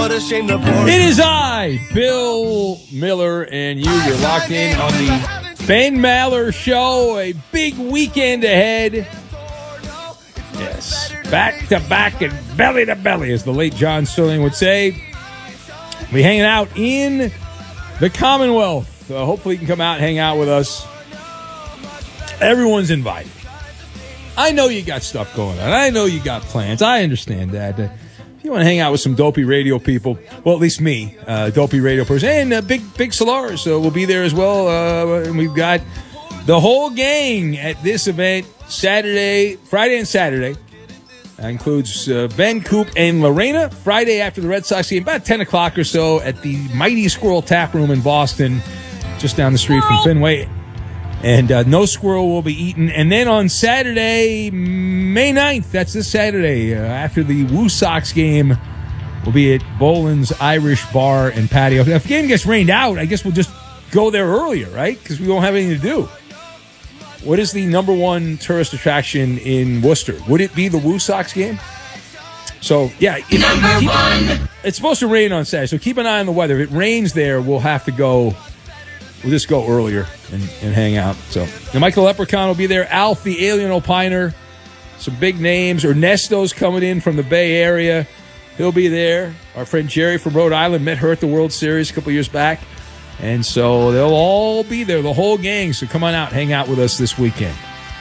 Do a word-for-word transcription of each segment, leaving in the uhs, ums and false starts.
It is I, Bill Miller, and you. You're locked in on the Ben Maller Show. A big weekend ahead. Yes, back to back and belly to belly, as the late John Sterling would say. We hanging out in the Commonwealth. Uh, hopefully you can come out and hang out with us. Everyone's invited. I know you got stuff going on. I know you got plans. I understand that. Uh, if you want to hang out with some dopey radio people, well, at least me, uh, dopey radio person, and uh, Big Big Solars so we'll be there as well. Uh, and we've got the whole gang at this event Saturday, Friday and Saturday. That includes uh, Ben, Coop, and Lorena. Friday after the Red Sox game, about ten o'clock or so at the Mighty Squirrel Tap Room in Boston, just down the street from Fenway. And uh, no squirrel will be eaten. And then on Saturday, May ninth, that's this Saturday, uh, after the Woo Sox game, we'll be at Boland's Irish Bar and Patio. If the game gets rained out, I guess we'll just go there earlier, right? Because we won't have anything to do. What is the number one tourist attraction in Worcester? Would it be the Woo Sox game? So, yeah. If, number keep, one. It's supposed to rain on Saturday, so keep an eye on the weather. If it rains there, we'll have to go... We'll just go earlier and, and hang out. So, and Michael Leprechaun will be there. Alf, the Alien Opiner. Some big names. Ernesto's coming in from the Bay Area. He'll be there. Our friend Jerry from Rhode Island met her at the World Series a couple years back. And so they'll all be there, the whole gang. So come on out, hang out with us this weekend.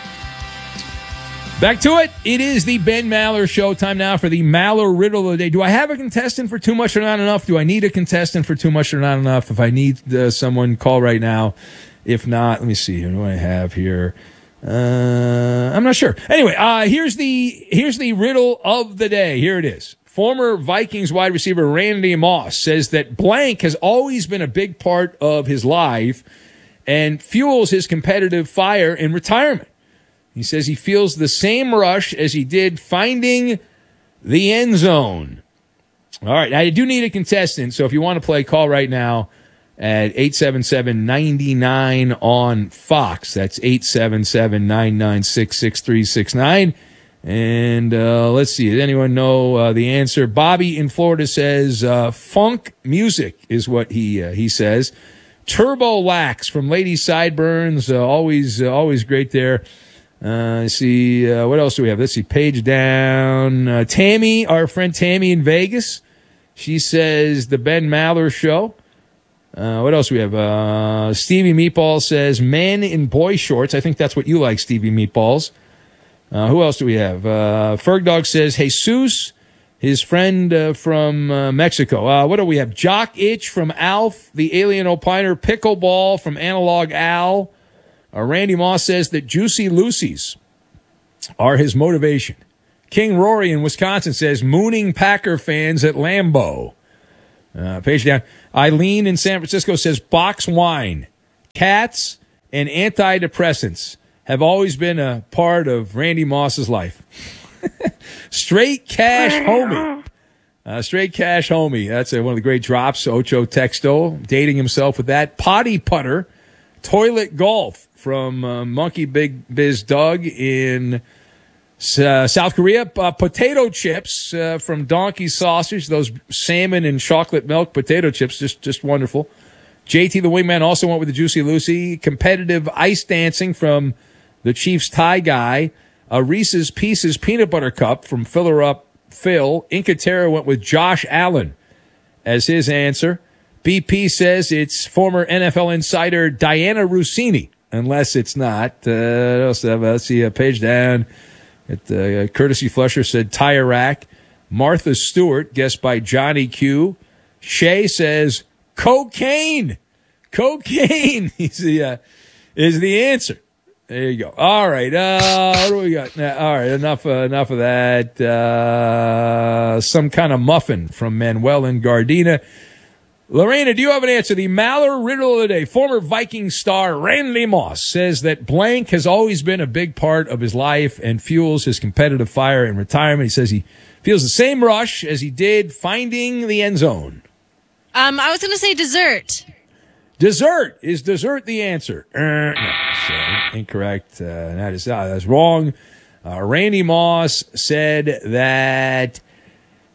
Back to it. It is the Ben Maller Show. Time now for the Maller Riddle of the Day. Do I have a contestant for too much or not enough? Do I need a contestant for too much or not enough? If I need uh, someone, call right now. If not, let me see. Who do I have here? Uh, I'm not sure. Anyway, uh, here's the here's the riddle of the day. Here it is. Former Vikings wide receiver Randy Moss says that blank has always been a big part of his life and fuels his competitive fire in retirement. He says he feels the same rush as he did finding the end zone. All right, I do need a contestant, so if you want to play, call right now at eight seven seven, nine nine on Fox. That's eight seven seven, nine nine six, six three six nine. And uh, let's see, does anyone know uh, the answer? Bobby in Florida says uh, funk music is what he uh, he says. Turbo Lax from Lady Sideburns, uh, always uh, always great there. Uh, let's see, uh, what else do we have? Let's see, page down. Uh, Tammy, our friend Tammy in Vegas, she says the Ben Maller Show. Uh, what else do we have? Uh, Stevie Meatball says men in boy shorts. I think that's what you like, Stevie Meatballs. Uh, who else do we have? Uh, Ferg Dog says Jesus, his friend uh, from uh, Mexico. Uh, what do we have? Jock Itch from Alf, the Alien Opiner, Pickleball from Analog Al. Uh, Randy Moss says that Juicy Lucy's are his motivation. King Rory in Wisconsin says mooning Packer fans at Lambeau. Uh, page down. Eileen in San Francisco says box wine, cats, and antidepressants have always been a part of Randy Moss's life. Straight Cash Homie. Uh, straight Cash Homie. That's uh, one of the great drops. Ocho Texto, dating himself with that. Potty Putter. Toilet Golf from uh, Monkey Big Biz Doug in uh, South Korea. Uh, potato chips uh, from Donkey Sausage. Those salmon and chocolate milk potato chips, just just wonderful. J T the Wingman also went with the Juicy Lucy. Competitive ice dancing from the Chiefs Tie Guy. A Reese's Pieces peanut butter cup from Filler Up Phil. Inca Terra went with Josh Allen as his answer. B P says it's former N F L insider Diana Rossini, unless it's not. Uh, let's see a page down. At, uh, Courtesy Flusher said Tire Rack. Martha Stewart, guessed by Johnny Q. Shay says cocaine. Cocaine is the, uh, is the answer. There you go. All right. Uh, what do we got? Uh, all right. Enough, uh, enough of that. Uh, some kind of muffin from Manuel and Gardena. Lorena, do you have an answer? The Maller Riddle of the Day. Former Viking star Randy Moss says that blank has always been a big part of his life and fuels his competitive fire in retirement. He says he feels the same rush as he did finding the end zone. Um, I was going to say dessert. Dessert. Is dessert the answer? Uh, no, so incorrect. Uh, that is uh, that's wrong. Uh, Randy Moss said that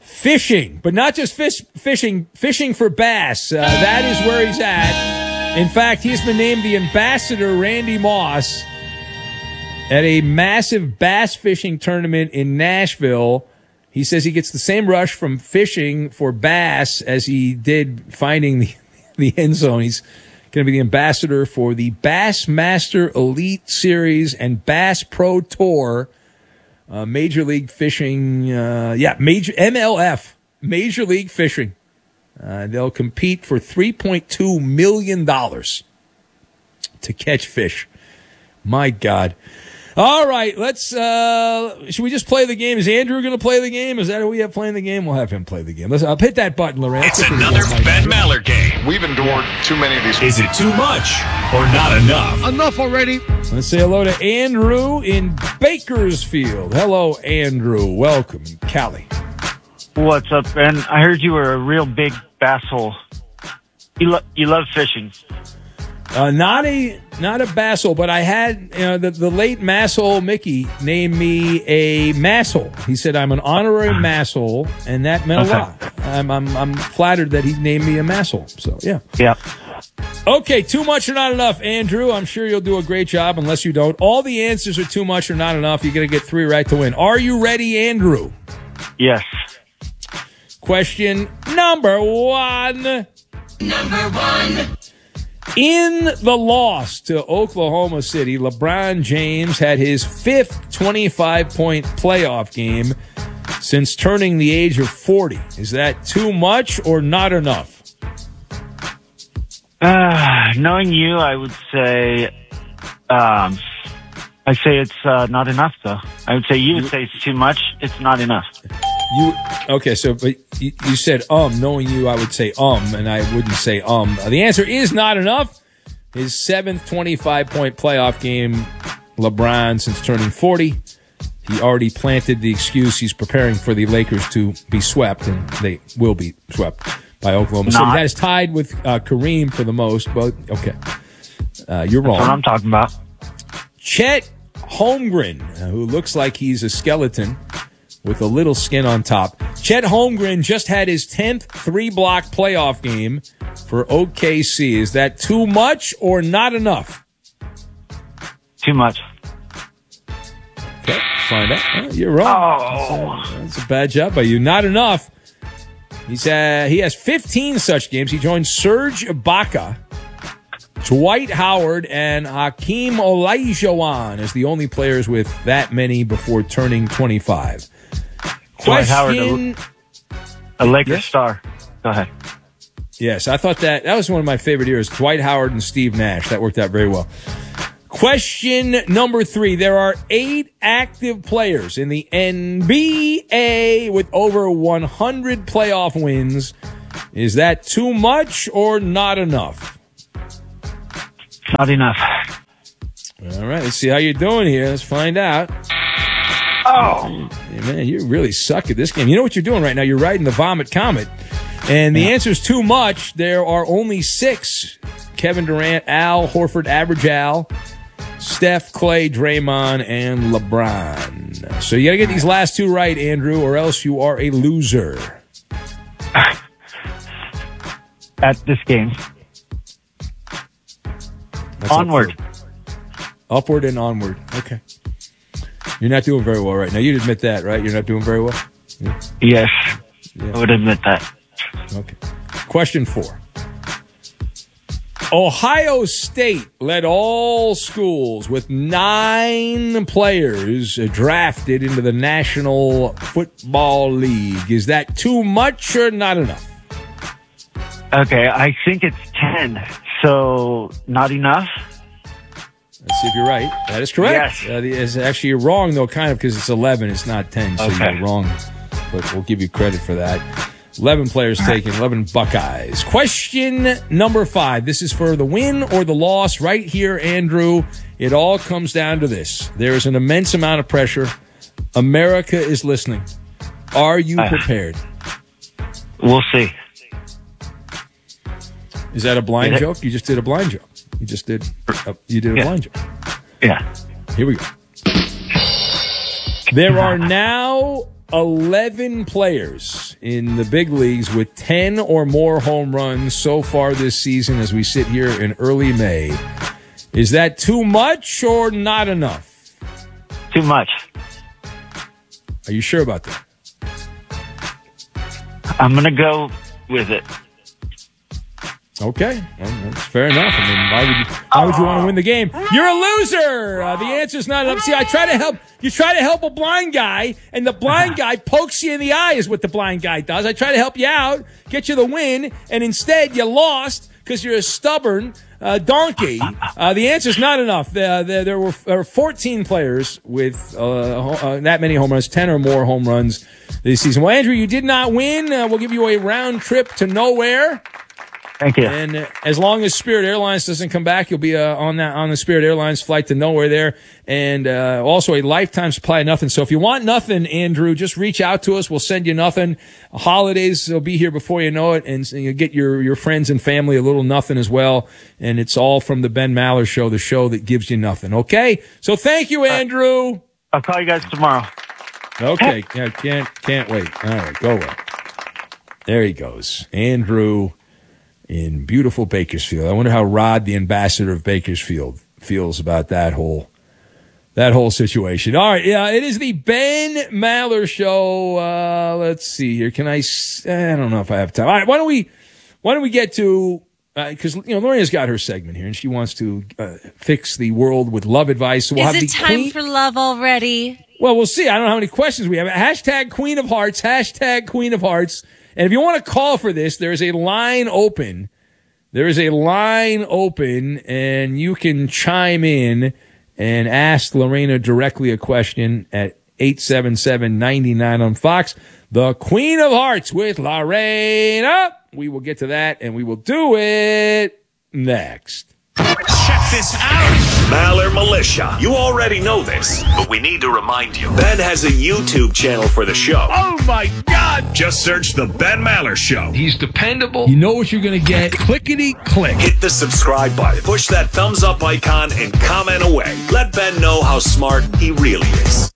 Fishing, but not just fish, fishing, fishing for bass. Uh, that is where he's at. In fact, he's been named the ambassador, Randy Moss, at a massive bass fishing tournament in Nashville. He says he gets the same rush from fishing for bass as he did finding the, the end zone. He's going to be the ambassador for the Bassmaster Elite Series and Bass Pro Tour. Uh, Major League Fishing, uh, yeah, Major M L F, Major League Fishing. Uh, they'll compete for three point two million dollars to catch fish. My God. All right, let's, uh, should we just play the game? Is Andrew going to play the game? Is that who we have playing the game? We'll have him play the game. Let's, I'll hit that button, Lorraine. It's another Ben Maller game. We've endured too many of these. Is it too much or not enough? Enough already. Let's say hello to Andrew in Bakersfield. Hello, Andrew. Welcome, Cali. What's up, Ben? I heard you were a real big bass hole. You, lo- you love fishing. Uh, not a not a basshole, but I had you know, the the late masshole Mickey named me a masshole. He said I'm an honorary masshole, and that meant Okay. a lot. I'm I'm I'm flattered that he named me a masshole. So yeah. Yeah. Okay, too much or not enough, Andrew. I'm sure you'll do a great job. Unless you don't, all the answers are too much or not enough. You're gonna get three right to win. Are you ready, Andrew? Yes. Question number one. Number one. In the loss to Oklahoma City, LeBron James had his fifth twenty-five point playoff game since turning the age of forty. Is that too much or not enough? Uh, knowing you, I would say, um, I say it's uh, not enough, though. I would say you would say it's too much. It's not enough. You okay? So, but you, you said um. Knowing you, I would say um, and I wouldn't say um. The answer is not enough. His seventh twenty-five point playoff game, LeBron since turning forty. He already planted the excuse he's preparing for the Lakers to be swept, and they will be swept by Oklahoma City. Not. That is tied with uh, Kareem for the most, but okay, uh, you're wrong. That's what I'm talking about. Chet Holmgren, uh, who looks like he's a skeleton with a little skin on top. Chet Holmgren just had his tenth three-block playoff game for O K C. Is that too much or not enough? Too much. Okay, let's find out. Oh, you're wrong. Oh. That's, a, that's a bad job by you. Not enough. He's uh, he has fifteen such games. He joined Serge Ibaka, Dwight Howard, and Hakeem Olajuwon as the only players with that many before turning twenty-five. Dwight Howard, Question. a, a Lakers Yes? star. Go ahead. Yes, I thought that that was one of my favorite eras. Dwight Howard and Steve Nash. That worked out very well. Question number three. There are eight active players in the N B A with over one hundred playoff wins. Is that too much or not enough? Not enough. All right, let's see how you're doing here. Let's find out. Oh. Hey, man, you really suck at this game. You know what you're doing right now? You're riding the Vomit Comet. And the answer is too much. There are only six. Kevin Durant, Al Horford, Average Al, Steph, Clay, Draymond, and LeBron. So you got to get these last two right, Andrew, or else you are a loser. At this game. That's Onward. Upward. Upward and onward. Okay. You're not doing very well right now. You'd admit that, right? You're not doing very well? Yeah. Yes. Yeah. I would admit that. Okay. Question four. Ohio State led all schools with nine players drafted into the National Football League. Is that too much or not enough? Okay, I think it's ten. So, not enough? Let's see if you're right. That is correct. Yes. Uh, the- it's actually you're wrong, though, kind of, because it's eleven. It's not ten, so Okay. you're wrong. But we'll give you credit for that. eleven players taken, eleven Buckeyes. Question number five. This is for the win or the loss right here, Andrew. It all comes down to this. There is an immense amount of pressure. America is listening. Are you Uh. prepared? We'll see. Is that a blind Yeah. joke? You just did a blind joke. You just did. Uh, you did a Yeah. blind joke. Yeah. Here we go. There are now eleven players in the big leagues with ten or more home runs so far this season as we sit here in early May. Is that too much or not enough? Too much. Are you sure about that? I'm going to go with it. Okay, well, that's fair enough. I mean, why would you, why would you want to win the game? You're a loser. Uh, the answer's not enough. See, I try to help. You try to help a blind guy, and the blind guy pokes you in the eye is what the blind guy does. I try to help you out, get you the win, and instead you lost because you're a stubborn uh, donkey. Uh, the answer's not enough. Uh, there, there, were, there were fourteen players with uh, uh, that many home runs, ten or more home runs this season. Well, Andrew, you did not win. Uh, we'll give you a round trip to nowhere. Thank you. And uh, as long as Spirit Airlines doesn't come back, you'll be uh, on that on the Spirit Airlines flight to nowhere there. And uh, also a lifetime supply of nothing. So if you want nothing, Andrew, just reach out to us. We'll send you nothing. Holidays will be here before you know it. And you get your, your friends and family a little nothing as well. And it's all from the Ben Maller Show, the show that gives you nothing. Okay? So thank you, Andrew. I'll call you guys tomorrow. Okay. Yeah, can't, can't wait. All right. Go away. There he goes. Andrew in beautiful Bakersfield. I wonder how Rod, the ambassador of Bakersfield, feels about that whole that whole situation. All right, yeah, it is the Ben Maller Show. Uh, let's see here. Can I? I don't know if I have time. All right, why don't we? Why don't we get to? Because uh, you know, Lorena's got her segment here, and she wants to uh, fix the world with love advice. So we'll is have it the time queen- for love already? Well, we'll see. I don't know how many questions we have. Hashtag Queen of Hearts. Hashtag Queen of Hearts. And if you want to call for this, there is a line open. There is a line open, and you can chime in and ask Lorena directly a question at eight seven seven, nine nine on Fox. The Queen of Hearts with Lorena. We will get to that, and we will do it next. Check this out. Maller Militia. You already know this, but we need to remind you. Ben has a YouTube channel for the show. Oh, my God. Just search The Ben Maller Show. He's dependable. You know what you're going to get. Clickety click. Hit the subscribe button. Push that thumbs up icon and comment away. Let Ben know how smart he really is.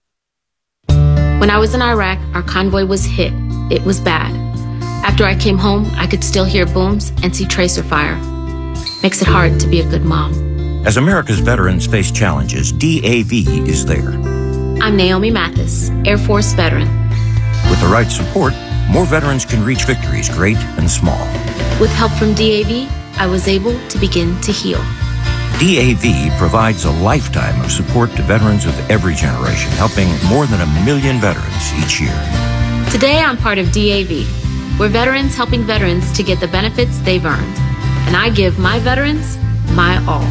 When I was in Iraq, our convoy was hit. It was bad. After I came home, I could still hear booms and see tracer fire. Makes it hard to be a good mom. As America's veterans face challenges, D A V is there. I'm Naomi Mathis, Air Force veteran. With the right support, more veterans can reach victories, great and small. With help from D A V, I was able to begin to heal. D A V provides a lifetime of support to veterans of every generation, helping more than a million veterans each year. Today, I'm part of D A V. We're veterans helping veterans to get the benefits they've earned. And I give my veterans my all.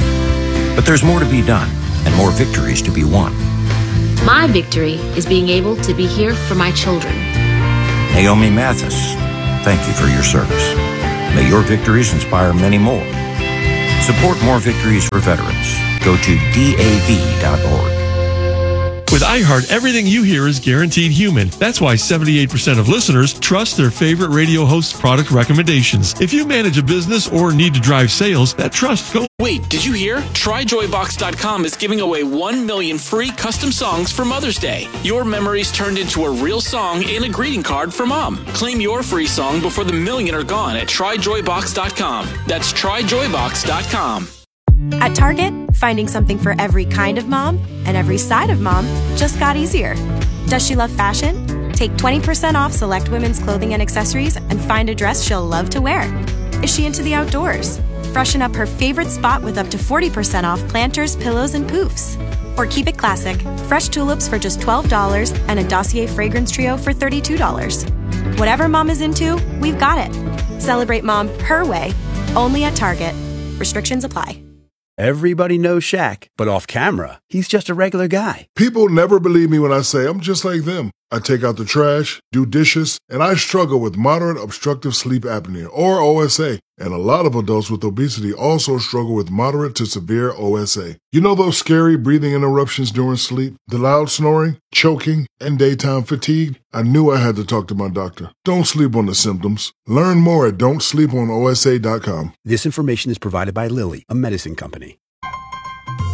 But there's more to be done and more victories to be won. My victory is being able to be here for my children. Naomi Mathis, thank you for your service. May your victories inspire many more. Support more victories for veterans. Go to D A V dot org. With iHeart, everything you hear is guaranteed human. That's why seventy-eight percent of listeners trust their favorite radio host's product recommendations. If you manage a business or need to drive sales, that trust goes. Wait, did you hear? Try Joy Box dot com is giving away one million free custom songs for Mother's Day. Your memories turned into a real song and a greeting card for Mom. Claim your free song before the million are gone at Try Joy Box dot com. That's Try Joy Box dot com. At Target, finding something for every kind of mom and every side of mom just got easier. Does she love fashion? Take twenty percent off select women's clothing and accessories and find a dress she'll love to wear. Is she into the outdoors? Freshen up her favorite spot with up to forty percent off planters, pillows, and poofs. Or keep it classic. Fresh tulips for just twelve dollars and a Dossier fragrance trio for thirty-two dollars. Whatever mom is into, we've got it. Celebrate mom her way, only at Target. Restrictions apply. Everybody knows Shaq, but off camera, he's just a regular guy. People never believe me when I say I'm just like them. I take out the trash, do dishes, and I struggle with moderate obstructive sleep apnea, or O S A. And a lot of adults with obesity also struggle with moderate to severe O S A. You know those scary breathing interruptions during sleep, the loud snoring, choking, and daytime fatigue? I knew I had to talk to my doctor. Don't sleep on the symptoms. Learn more at don't sleep on O S A dot com. This information is provided by Lilly, a medicine company.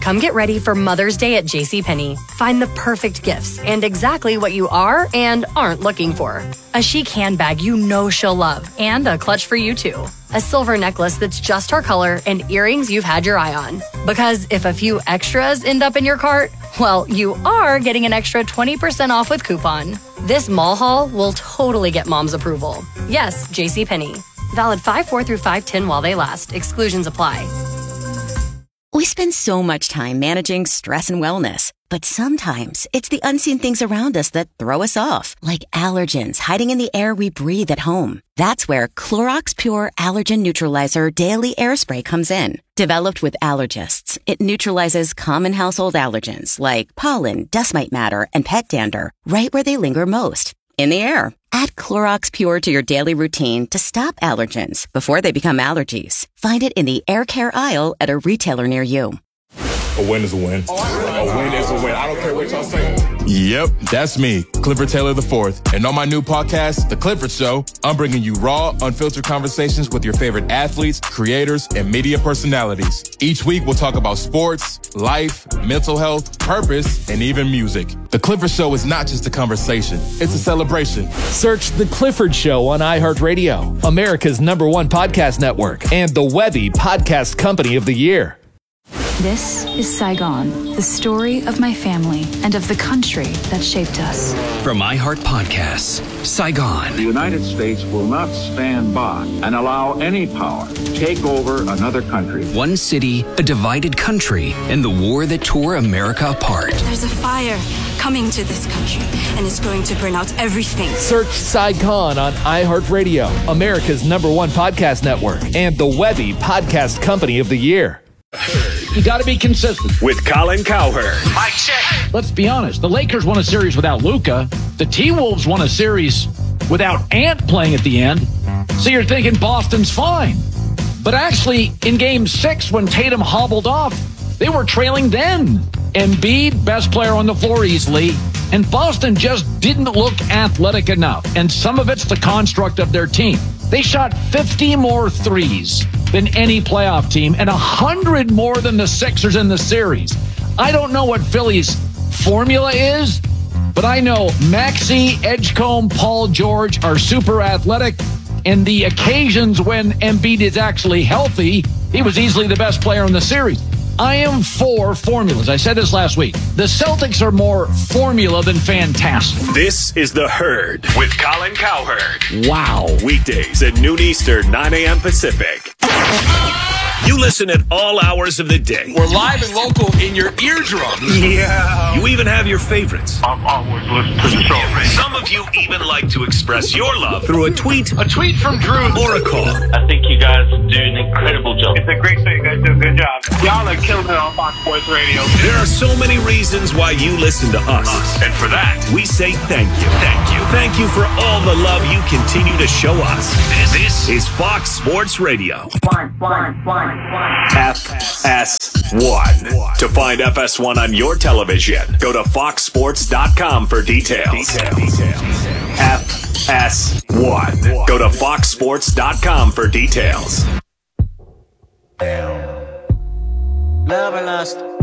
Come get ready for Mother's Day at JCPenney. Find the perfect gifts and exactly what you are and aren't looking for. A chic handbag you know she'll love, and a clutch for you too. A silver necklace that's just her color, and earrings you've had your eye on. Because if a few extras end up in your cart, well, you are getting an extra twenty percent off with coupon. This mall haul will totally get mom's approval. Yes, JCPenney. Valid five four through five ten while they last. Exclusions apply. We spend so much time managing stress and wellness, but sometimes it's the unseen things around us that throw us off, like allergens hiding in the air we breathe at home. That's where Clorox Pure Allergen Neutralizer Daily Air Spray comes in. Developed with allergists, it neutralizes common household allergens like pollen, dust mite matter, and pet dander right where they linger most, in the air. Add Clorox Pure to your daily routine to stop allergens before they become allergies. Find it in the air care aisle at a retailer near you. A win is a win. A win is a win. I don't care what y'all say. Yep, that's me, Clifford Taylor the fourth. And on my new podcast, The Clifford Show, I'm bringing you raw, unfiltered conversations with your favorite athletes, creators, and media personalities. Each week, we'll talk about sports, life, mental health, purpose, and even music. The Clifford Show is not just a conversation. It's a celebration. Search The Clifford Show on iHeartRadio, America's number one podcast network, and the Webby Podcast Company of the Year. This is Saigon, the story of my family and of the country that shaped us. From iHeart Podcasts, Saigon. The United States will not stand by and allow any power to take over another country. One city, a divided country, and the war that tore America apart. There's a fire coming to this country, and it's going to burn out everything. Search Saigon on iHeartRadio, America's number one podcast network, and the Webby Podcast Company of the Year. You got to be consistent. With Colin Cowherd. Mike check. Let's be honest. The Lakers won a series without Luka. The T-Wolves won a series without Ant playing at the end. So you're thinking Boston's fine. But actually, in game six, when Tatum hobbled off, they were trailing then. Embiid, best player on the floor easily. And Boston just didn't look athletic enough. And some of it's the construct of their team. They shot fifty more threes than any playoff team and one hundred more than the Sixers in the series. I don't know what Philly's formula is, but I know Maxey, Edgecombe, Paul George are super athletic, and the occasions when Embiid is actually healthy, he was easily the best player in the series. I am for formulas. I said this last week. The Celtics are more formula than fantastic. This is The Herd with Colin Cowherd. Wow. Weekdays at noon Eastern, nine a.m. Pacific. You listen at all hours of the day. We're live and local in your eardrums. Yeah. You even have your favorites. I've always listened to the show. Some of you even like to express your love through a tweet, A tweet from Drew. or a call. I think you guys do an incredible job. It's a great show. You guys do a good job. Y'all are killing it on Fox Sports Radio. There are so many reasons why you listen to us. And for that, we say thank you. Thank you. Thank you for all the love you continue to show us. This is Fox Sports Radio. One, one, one, one. F S one. To find F S one on your television, go to fox sports dot com for details. F S one. Go to fox sports dot com for details. Love and lust.